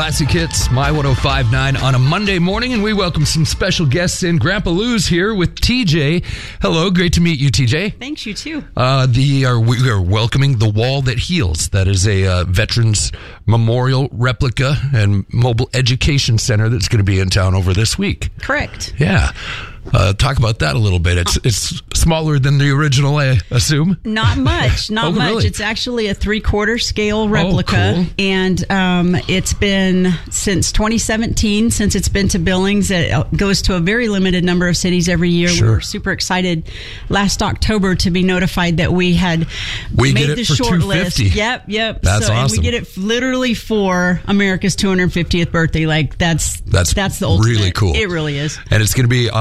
Classic Hits, My 105.9 on a Monday morning, and we welcome some special guests in. Grandpa Lou's here with TJ. Hello, great to meet you, TJ. Thanks, you too. We are welcoming The Wall That Heals. That is a Veterans Memorial replica and mobile education center that's going to be in town over this week. Correct. Yeah. Talk about that a little bit. It's smaller than the original, I assume. Not much, not much. Really? It's actually a 3/4 scale replica, cool. And it's been since 2017 since it's been to Billings. It goes to a very limited number of cities every year. Sure. We were super excited last October to be notited that we had made get it the for short list. $250. Yep. That's awesome. And we get it literally for America's 250th birthday. Like that's the ultimate. Really cool. It really is. And it's going to be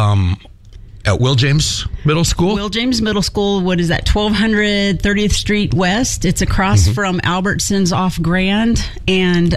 at Will James Middle School? Will James Middle School, what is that, 1200 30th Street West. It's across from Albertsons off Grand. And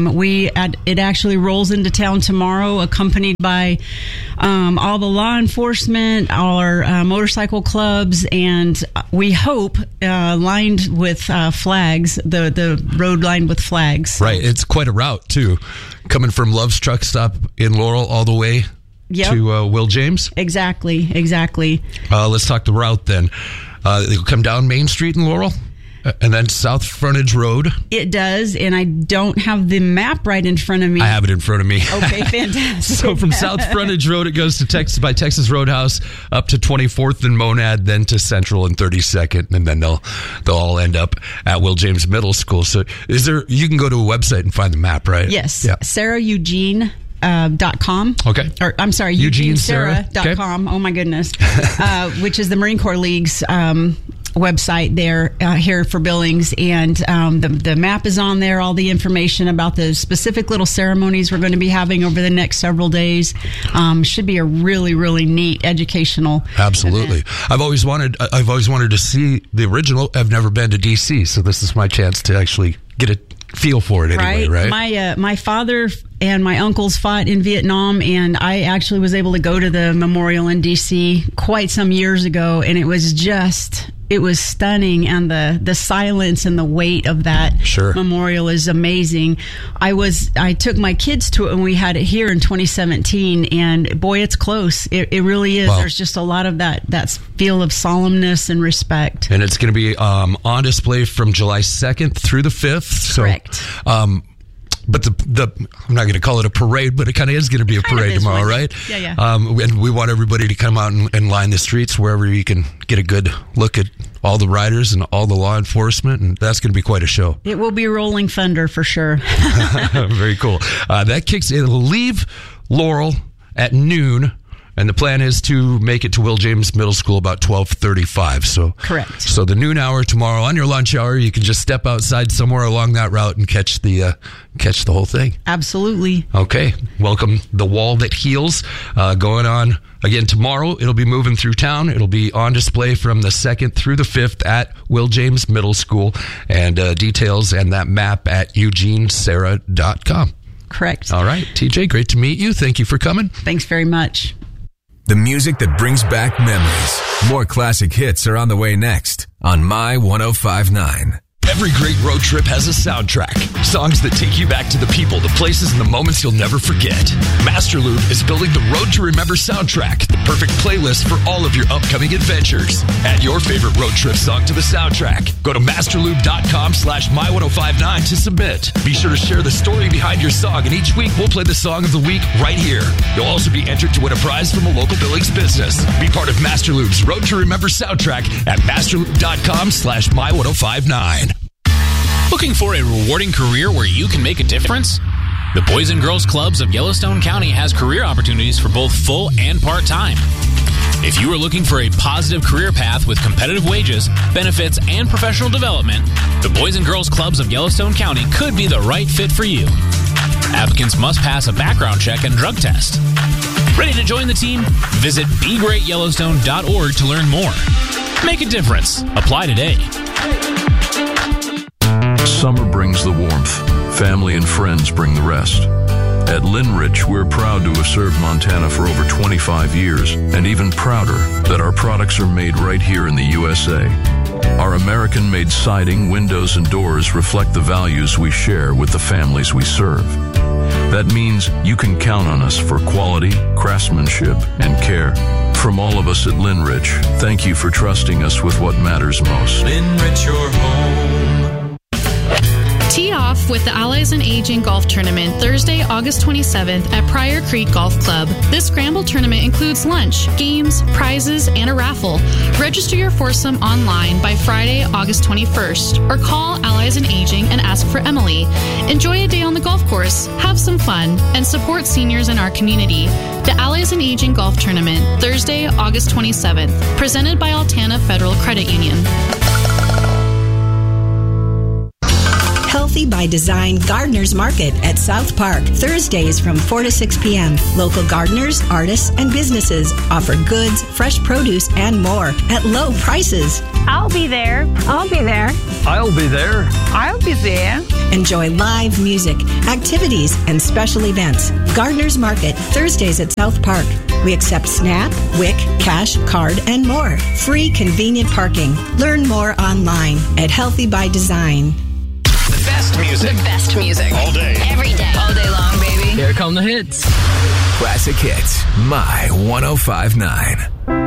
it actually rolls into town tomorrow, accompanied by all the law enforcement, our motorcycle clubs, and we hope lined with flags, the road lined with flags. Right. It's quite a route, too. Coming from Love's Truck Stop in Laurel all the way to Will James. Exactly. Let's talk the route then. It'll come down Main Street in Laurel and then South Frontage Road. It does, and I don't have the map right in front of me. I have it in front of me. Okay, fantastic. So from South Frontage Road, it goes to Texas Roadhouse up to 24th and Monad, then to Central and 32nd, and then they'll all end up at Will James Middle School. So you can go to a website and find the map, right? Yes. Yeah. SarahEugene.com. Okay. Or I'm sorry, EugeneSarah.com. Okay. Oh my goodness. Which is the Marine Corps League's website there here for Billings, and the map is on there. All the information about the specific little ceremonies we're going to be having over the next several days. Should be a really, really neat educational. Absolutely. event. I've always wanted to see the original. I've never been to DC, so this is my chance to actually get a feel for it anyway, right? My father and my uncles fought in Vietnam, and I actually was able to go to the memorial in D.C. quite some years ago, and it was stunning, and the silence and the weight of that memorial is amazing. I took my kids to it, and we had it here in 2017, and boy, it's close. It really is. Wow. There's just a lot of that feel of solemnness and respect. And it's going to be on display from July 2nd through the 5th. Correct. But I'm not going to call it a parade, but it kind of is going to be a parade tomorrow, right? Yeah. And we want everybody to come out and line the streets wherever you can get a good look at all the riders and all the law enforcement, and that's going to be quite a show. It will be rolling thunder for sure. Very cool. It'll leave Laurel at noon, and the plan is to make it to Will James Middle School about 12:35. So correct. So the noon hour tomorrow, on your lunch hour, you can just step outside somewhere along that route and catch the whole thing. Absolutely. Okay. Welcome The Wall That Heals. Going on again tomorrow. It'll be moving through town. It'll be on display from the 2nd through the 5th at Will James Middle School, and details and that map at EugeneSarah.com. Correct. All right. TJ, great to meet you. Thank you for coming. Thanks very much. The music that brings back memories. More classic hits are on the way next on My 105.9. Every great road trip has a soundtrack. Songs that take you back to the people, the places, and the moments you'll never forget. Master Lube is building the Road to Remember soundtrack, the perfect playlist for all of your upcoming adventures. Add your favorite road trip song to the soundtrack. Go to masterlube.com/my1059 to submit. Be sure to share the story behind your song, and each week we'll play the song of the week right here. You'll also be entered to win a prize from a local Billings business. Be part of Master Lube's Road to Remember soundtrack at masterlube.com/my1059. Looking for a rewarding career where you can make a difference? The Boys and Girls Clubs of Yellowstone County has career opportunities for both full and part-time. If you are looking for a positive career path with competitive wages, benefits, and professional development, the Boys and Girls Clubs of Yellowstone County could be the right fit for you. Applicants must pass a background check and drug test. Ready to join the team? Visit BeGreatYellowstone.org to learn more. Make a difference. Apply today. Summer brings the warmth. Family and friends bring the rest. At Linrich, we're proud to have served Montana for over 25 years, and even prouder that our products are made right here in the USA. Our American-made siding, windows, and doors reflect the values we share with the families we serve. That means you can count on us for quality, craftsmanship, and care. From all of us at Linrich, thank you for trusting us with what matters most. Linrich, your home. Tee off with the Allies in Aging Golf Tournament Thursday, August 27th at Pryor Creek Golf Club. This scramble tournament includes lunch, games, prizes, and a raffle. Register your foursome online by Friday, August 21st, or call Allies in Aging and ask for Emily. Enjoy a day on the golf course, have some fun, and support seniors in our community. The Allies in Aging Golf Tournament, Thursday, August 27th, presented by Altana Federal Credit Union. Healthy by Design Gardeners Market at South Park, Thursdays from 4 to 6 p.m. Local gardeners, artists, and businesses offer goods, fresh produce, and more at low prices. I'll be there. I'll be there. I'll be there. I'll be there. Enjoy live music, activities, and special events. Gardeners Market, Thursdays at South Park. We accept SNAP, WIC, cash, card, and more. Free convenient parking. Learn more online at Healthy by Design. The best music. The best music. All day. Every day. All day long, baby. Here come the hits. Classic Hits, My 105.9.